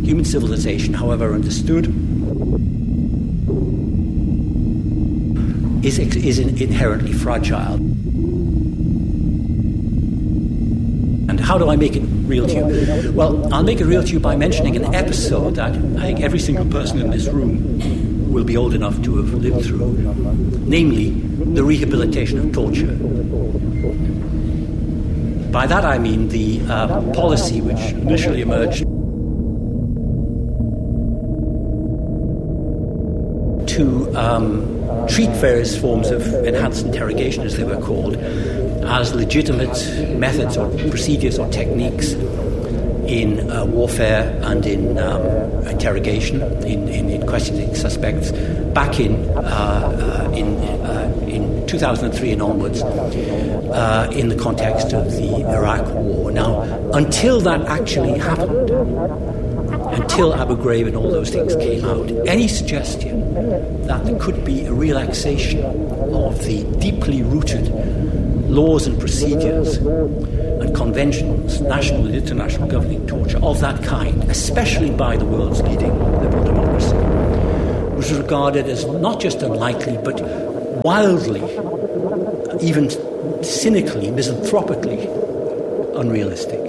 human civilization, however understood, is inherently fragile. And how do I make it real to you? Well, I'll make it real to you by mentioning an episode that I think every single person in this room will be old enough to have lived through, namely the rehabilitation of torture. By that I mean the policy which initially emerged to treat various forms of enhanced interrogation, as they were called, as legitimate methods or procedures or techniques in warfare and in interrogation, in questioning suspects, back in 2003 and onwards, in the context of the Iraq War. Now, until that actually happened, until Abu Ghraib and all those things came out, any suggestion that there could be a relaxation of the deeply rooted laws and procedures and conventions, national and international governing torture of that kind, especially by the world's leading liberal democracy, was regarded as not just unlikely, but wildly, even cynically, misanthropically unrealistic.